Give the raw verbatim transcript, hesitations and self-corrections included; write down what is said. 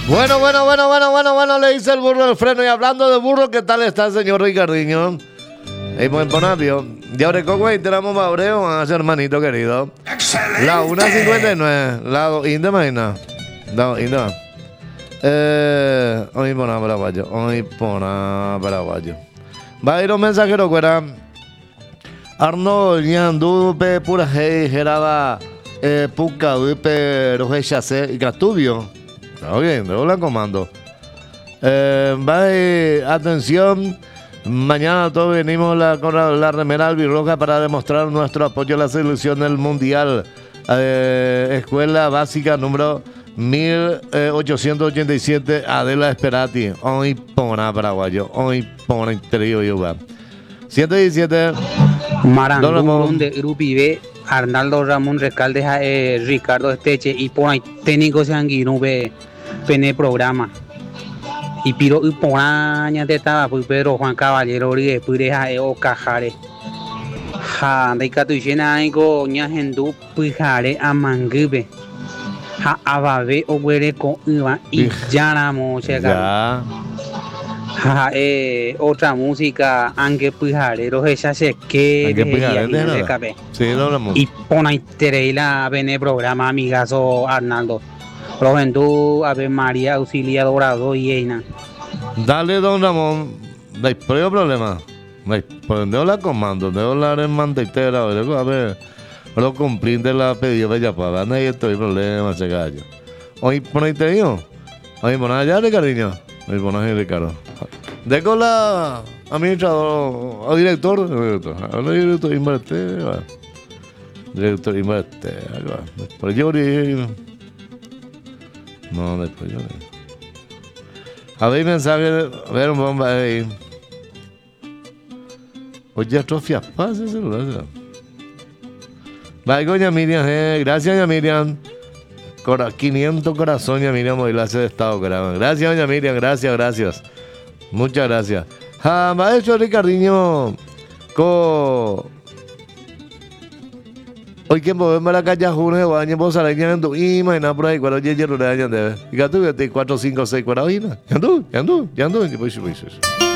Bueno, bueno, bueno, bueno, bueno, bueno, le dice el burro al freno. Y hablando de burro, ¿qué tal está el señor Ricardiño? Y buen ponapio. De ahora con y tenemos mabreo, a ser hermanito querido. ¡Excelente! La una cincuenta y nueve. La dos, indemina. La indemina. Eh, hoy pona paraguayo. Hoy pona paraguayo. Va a ir un mensajero que era Arnold Yandu pe pura hey geraba eh, puca pe roje chase y gatubio. Ok, luego la comando. Eh, va atención. Mañana todos venimos la, con la, la remera albirroja para demostrar nuestro apoyo a la selección del Mundial. Eh, escuela básica número mil ochocientos ochenta y siete, Adela Esperati. Hoy pona paraguayo. Hoy pona interior yo va. ciento diecisiete. Marandón de Grupi B, Arnaldo Ramón Recalde, eh, Ricardo Esteche y por ahí técnico sanguíneo ve pene programa. Y piro y por años de estaba pues Pedro Juan Caballero y después de jae o cajare. Ja, de catuchena y go ña hendu pujare a mangube. Ja, ababe o huere con iba y ya la mocha. Ya. Ja, eh, otra música, aunque pujarero, esa se que Aunque pujarero, cabe. Sí, lo hablamos. Y pone interela bene programa, amigazo Arnaldo. Proventu, Ave María, Auxilia Dorado y Eina. Dale, don Ramón. No hay problema. No hay problema. La comando, debo hablar en manteitera. A ver, lo cumplinte la pedido de Yapaba. No hay problema, se gallo. Hoy pone interino. Hoy pone allá de cariño. Hoy pone allá de Ricardo. Deco la administrador o director. Director, director invierte. Director invierte. Por yo no, después yo a ver, mensaje. A ver, un bomba ahí. Oye, atrofia, pasa ese celular. Bye, doña Miriam. Eh. Gracias, doña Miriam. Cora, quinientos corazones, doña Miriam, movilarse de estado. Caramba. Gracias, doña Miriam. Gracias, gracias. Muchas gracias. Ah, maestro Ricardiño. Co. Hoy que movemos la calle Junio, baño, vos a la ña, imagina por ahí, cuando llegue el año de. Y que tú, cuatro, cinco, seis, cuatro, ya andu, ya andu, ya andu, ya andu,